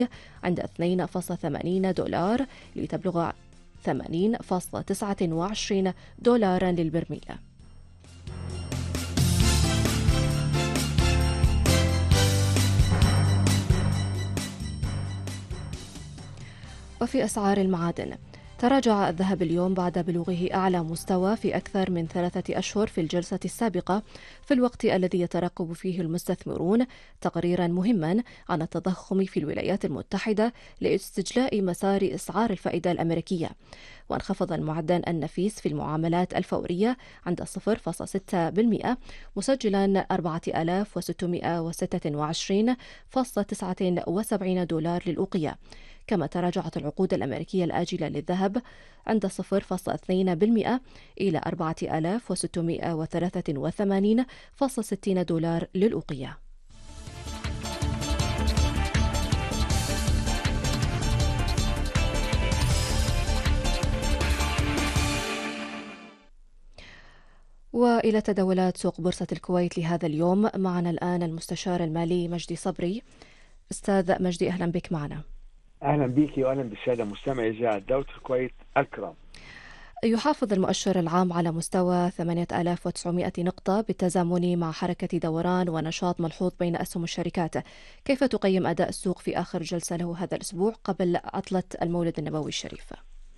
عند 2.80 دولار لتبلغ 80.29 دولارا للبرميل. وفي أسعار المعادن، تراجع الذهب اليوم بعد بلوغه أعلى مستوى في أكثر من 3 أشهر في الجلسة السابقة، في الوقت الذي يترقب فيه المستثمرون تقريرا مهما عن التضخم في الولايات المتحدة لاستجلاء مسار أسعار الفائدة الأمريكية. وانخفض المعدن النفيس في المعاملات الفورية عند 0.6%، مسجلا 4626.79 دولار للأوقية. كما تراجعت العقود الأمريكية الآجلة للذهب عند 0.2% إلى 4683.60 دولار للأوقية. وإلى تداولات سوق بورصة الكويت لهذا اليوم، معنا الآن المستشار المالي مجدي صبري. أستاذ مجدي، أهلا بك معنا. أهلا بك وأهلا بالسادة مستمعي إذاعة دولة الكويت الكرام. يحافظ المؤشر العام على مستوى 8900 نقطة بالتزامن مع حركة دوران ونشاط ملحوظ بين أسهم الشركات. كيف تقيم أداء السوق في آخر جلسة له هذا الأسبوع قبل عطلة المولد النبوي الشريف؟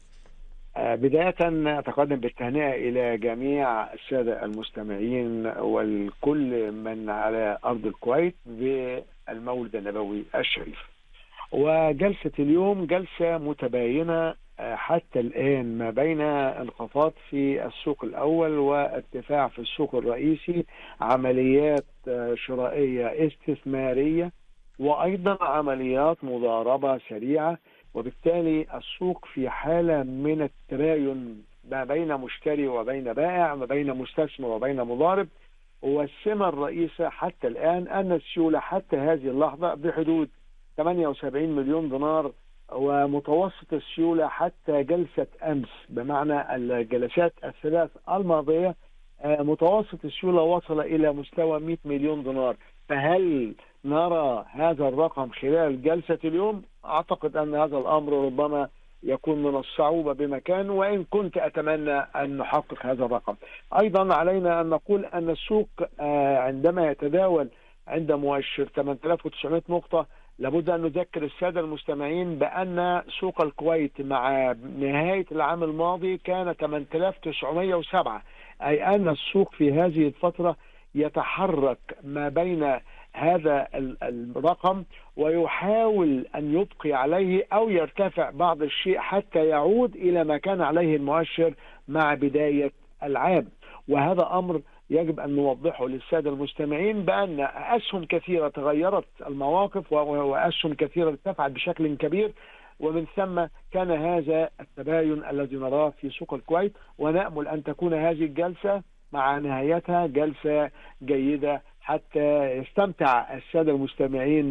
بداية أتقدم بالتهنئة إلى جميع السادة المستمعين والكل من على أرض الكويت بالمولد النبوي الشريف. وجلسة اليوم جلسة متباينة حتى الآن، ما بين انخفاض في السوق الأول وارتفاع في السوق الرئيسي، عمليات شرائية استثمارية وأيضا عمليات مضاربة سريعة، وبالتالي السوق في حالة من التباين ما بين مشتري وبين بائع، ما بين مستثمر وبين مضارب. والسمة الرئيسة حتى الآن أن السيولة حتى هذه اللحظة بحدود 78 مليون دينار، ومتوسط السيولة حتى جلسة أمس بمعنى الجلسات الثلاث الماضية متوسط السيولة وصل إلى مستوى 100 مليون دينار. فهل نرى هذا الرقم خلال جلسة اليوم؟ أعتقد أن هذا الأمر ربما يكون من الصعوبة بمكان، وإن كنت أتمنى أن نحقق هذا الرقم. أيضا علينا أن نقول أن السوق عندما يتداول عند مؤشر 8900 نقطة لابد أن نذكر السادة المستمعين بأن سوق الكويت مع نهاية العام الماضي كان 8907، أي أن السوق في هذه الفترة يتحرك ما بين هذا الرقم ويحاول أن يبقي عليه أو يرتفع بعض الشيء حتى يعود إلى ما كان عليه المؤشر مع بداية العام. وهذا أمر يجب أن نوضحه للسادة المستمعين بأن أسهم كثيرة تغيرت المواقف وأسهم كثيرة ارتفعت بشكل كبير، ومن ثم كان هذا التباين الذي نراه في سوق الكويت. ونأمل أن تكون هذه الجلسة مع نهايتها جلسة جيدة حتى يستمتع السادة المستمعين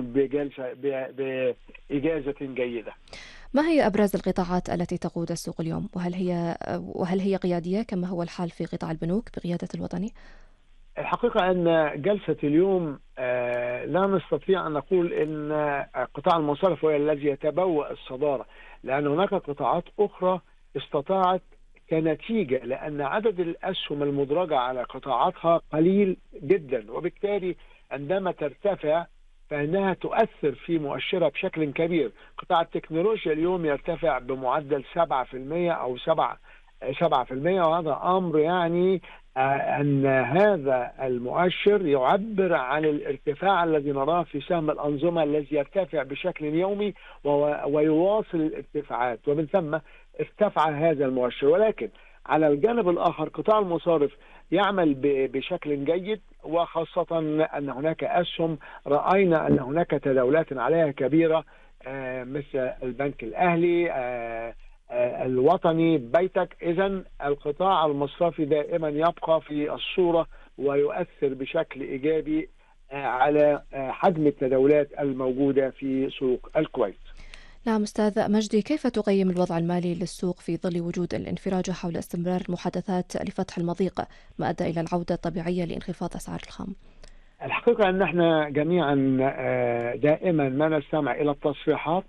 بإجازة جيدة. ما هي أبرز القطاعات التي تقود السوق اليوم، وهل هي قيادية كما هو الحال في قطاع البنوك بقيادة الوطني؟ الحقيقة أن جلسة اليوم لا نستطيع أن نقول أن قطاع المصارف هو الذي يتبوأ الصدارة، لأن هناك قطاعات أخرى استطاعت كنتيجة لأن عدد الأسهم المدرجة على قطاعاتها قليل جدا، وبالتالي عندما ترتفع فإنها تؤثر في مؤشرها بشكل كبير. قطاع التكنولوجيا اليوم يرتفع بمعدل 7% أو 7%، وهذا أمر يعني أن هذا المؤشر يعبر عن الارتفاع الذي نراه في سهم الأنظمة الذي يرتفع بشكل يومي ويواصل الارتفاعات، ومن ثم ارتفع هذا المؤشر. ولكن على الجانب الآخر قطاع المصارف يعمل بشكل جيد، وخاصة أن هناك أسهم رأينا أن هناك تداولات عليها كبيرة مثل البنك الأهلي، الوطني، بيتك. إذن القطاع المصرفي دائما يبقى في الصورة ويؤثر بشكل إيجابي على حجم التداولات الموجودة في سوق الكويت. نعم أستاذ مجدي، كيف تقيم الوضع المالي للسوق في ظل وجود الانفراج حول استمرار المحادثات لفتح المضيق ما أدى إلى العودة الطبيعية لانخفاض أسعار الخام؟ الحقيقة أن احنا جميعا دائما ما نستمع إلى التصريحات